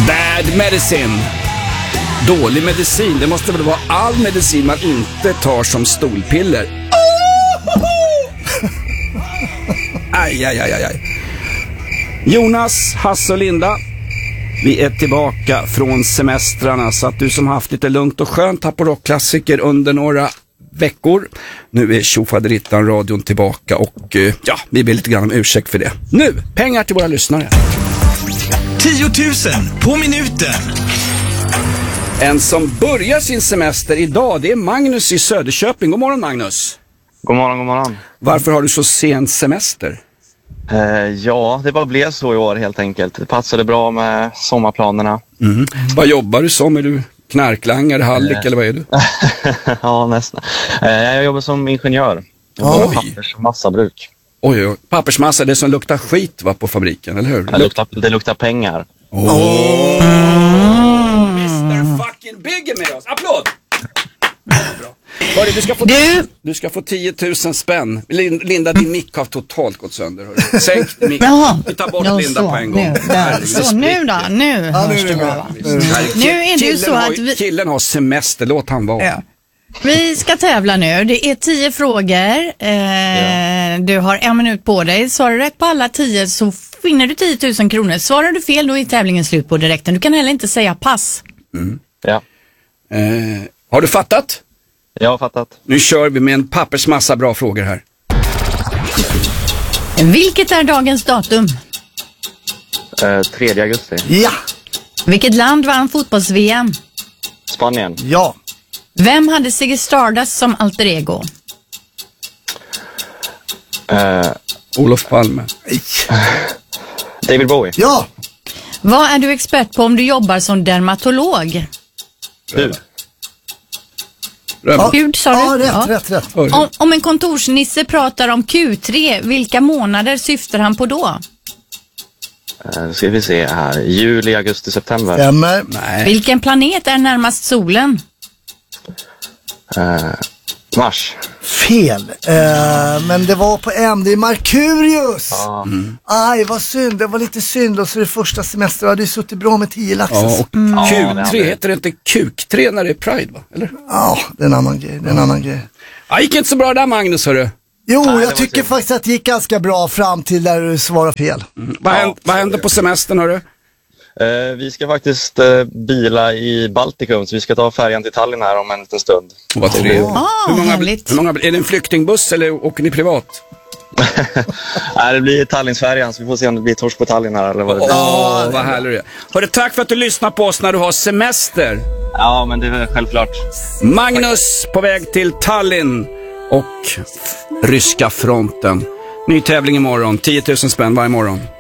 Bad medicine. Dålig medicin. Det måste väl vara all medicin man inte tar som stolpiller. Aj. Jonas, Hasse och Linda, vi är tillbaka från semestrarna, så att du som haft lite lugnt och skönt här på Rockklassiker under några veckor, nu är Tjofaderittan radion tillbaka och vi ber lite grann om ursäkt för det. Nu, pengar till våra lyssnare. 10 000 på minuten. En som börjar sin semester idag, det är Magnus i Söderköping. God morgon, Magnus. God morgon. Varför har du så sen semester? Det bara blev så i år helt enkelt. Det passade bra med sommarplanerna. Vad jobbar du som? Är du knarklangare, hallick eller vad är du? Ja, nästan. Jag jobbar som ingenjör. Pappers- och massabruk. Oj, pappersmassa, det som luktar skit va, på fabriken, eller hur? Det luktar pengar. Mr. fucking Bigge med oss. Applåd! Bra. Du ska få 10 000 spänn. Linda, din mick har totalt gått sönder. Sänk mick. Vi tar bort Linda på en gång. Nu hörs det bra. Nu är det ju så att killen har semester, låt han vara. Ja. Vi ska tävla nu. Det är 10 frågor. Du har 1 minut på dig. Svarar du rätt på alla 10 så vinner du 10 000 kronor. Svarar du fel, då är tävlingen slut på direkten. Du kan heller inte säga pass. Ja. Har du fattat? Jag har fattat. Nu kör vi med en pappersmassa bra frågor här. Vilket är dagens datum? 3 augusti. Ja. Vilket land vann fotbolls-VM? Spanien. Ja. Vem hade Ziggy Stardust som alter ego? Olof Palme. David Bowie. Ja. Vad är du expert på om du jobbar som dermatolog? Du. Hud, sa du? Ja, rätt. Om en kontorsnisse pratar om Q3, vilka månader syftar han på då? Nu ska vi se här. Juli, augusti, september. Stämmer. Nej. Vilken planet är närmast solen? Mars. Fel. Men det var på M. Det är Merkurius. Aj, vad synd. Det var lite synd. Och så det första semester hade ju suttit bra med 10 lax. Ja, och Q3 heter det inte Kuk3 när det är Pride, va? Eller? Ja, det är en annan grej. Ja, gick inte så bra där, Magnus, hörru. Jo, Nej, jag tycker faktiskt att det gick ganska bra fram till där du svarade fel. Vad hände på semestern, hörru? Vi ska faktiskt bila i Baltikum, så vi ska ta färjan till Tallinn här om en liten stund. Vad trevligt. Härligt. Hur många, är det en flyktingbuss eller åker ni privat? Nej, det blir Tallinnsfärjan, så vi får se om det blir torsk på Tallinn här eller vad det blir. Vad härligt det är. Hörru, tack för att du lyssnar på oss när du har semester. Ja, men det är självklart. Magnus på väg till Tallinn och ryska fronten. Ny tävling imorgon, 10 000 spänn varje morgon.